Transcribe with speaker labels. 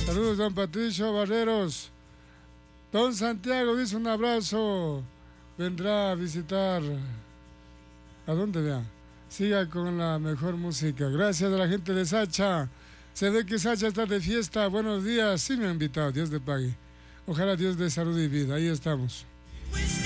Speaker 1: Saludos, don Patricio Barreros. Don Santiago dice un abrazo. Vendrá a visitar. ¿A dónde vea? Siga con la mejor música. Gracias a la gente de Sacha. Se ve que Sacha está de fiesta. Buenos días. Sí me ha invitado. Dios le pague. Ojalá Dios dé salud y vida. Ahí estamos.